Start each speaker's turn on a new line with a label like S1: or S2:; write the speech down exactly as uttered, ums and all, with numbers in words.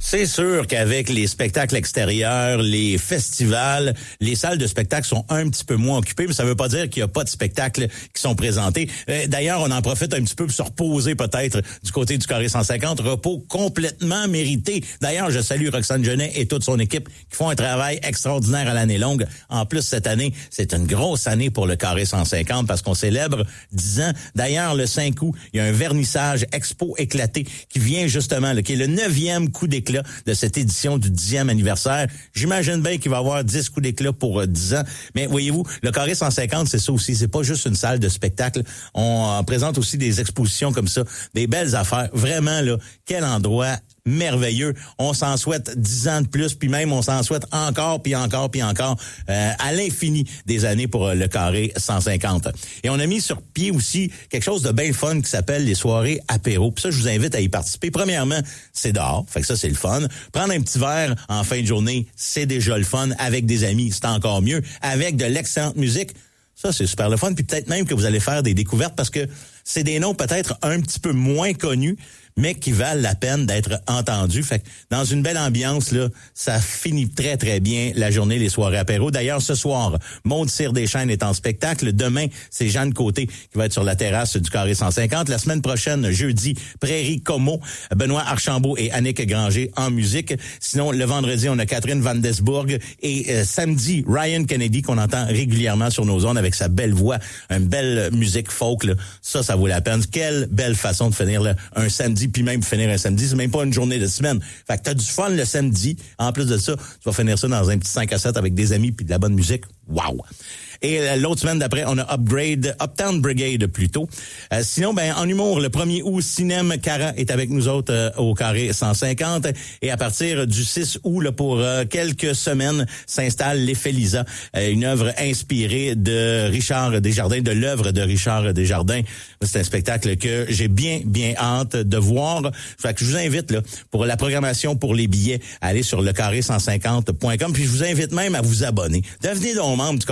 S1: C'est sûr qu'avec les spectacles extérieurs, les festivals, les salles de spectacle sont un petit peu moins occupées, mais ça veut pas dire qu'il y a pas de spectacles qui sont présentés. Euh, d'ailleurs, on en profite un petit peu pour se reposer peut-être du côté du Carré cent cinquante, repos complètement mérité. D'ailleurs, je salue Roxane Genet et toute son équipe qui font un travail extraordinaire à l'année longue. En plus, cette année, c'est une grosse année pour le Carré cent cinquante parce qu'on célèbre dix ans. D'ailleurs, le cinq août, il y a un vernissage Expo éclaté qui vient justement, là, qui est le neuvième coup d'éclat de cette édition du dixième anniversaire. J'imagine bien qu'il va y avoir dix coups d'éclat pour euh, dix ans. Mais voyez-vous, le Carré cent cinquante, c'est ça aussi. C'est pas juste une salle de spectacle. On euh, présente aussi des expositions comme ça, des belles affaires. Vraiment, là, quel endroit merveilleux. On s'en souhaite dix ans de plus, puis même on s'en souhaite encore, puis encore, puis encore, euh, à l'infini des années pour euh, le Carré cent cinquante. Et on a mis sur pied aussi quelque chose de bien fun qui s'appelle les soirées apéro. Puis ça, je vous invite à y participer. Premièrement, c'est dehors, fait que ça, c'est le fun. Prendre un petit verre en fin de journée, c'est déjà le fun. Avec des amis, c'est encore mieux. Avec de l'excellente musique, ça, c'est super le fun. Puis peut-être même que vous allez faire des découvertes parce que c'est des noms peut-être un petit peu moins connus, mais qui valent la peine d'être entendus. Fait que dans une belle ambiance, là, ça finit très, très bien la journée, les soirées apéro. D'ailleurs, ce soir, Maude Cyr-Deschênes est en spectacle. Demain, c'est Jeanne Côté qui va être sur la terrasse du Carré cent cinquante. La semaine prochaine, jeudi, Prairie Como, Benoît Archambault et Annick Granger en musique. Sinon, le vendredi, on a Catherine Van Desbourg et euh, samedi, Ryan Kennedy qu'on entend régulièrement sur nos ondes avec sa belle voix, une belle musique folk. Là. Ça, ça vaut la peine. Quelle belle façon de finir là, un samedi, puis même finir un samedi. C'est même pas une journée de semaine. Fait que t'as du fun le samedi. En plus de ça, tu vas finir ça dans un petit cinq à sept avec des amis puis de la bonne musique. Wow! Et l'autre semaine d'après, on a Upgrade, Uptown Brigade plutôt. Euh, sinon, ben en humour, le premier août, Cinem Cara est avec nous autres euh, au Carré cent cinquante. Et à partir du six août, là, pour euh, quelques semaines, s'installe l'Effet Lisa, euh, une œuvre inspirée de Richard Desjardins, de l'œuvre de Richard Desjardins. C'est un spectacle que j'ai bien, bien hâte de voir. Fait que je vous invite là pour la programmation, pour les billets, à aller sur le carré cent cinquante point com. Puis je vous invite même à vous abonner. Devenez donc membre du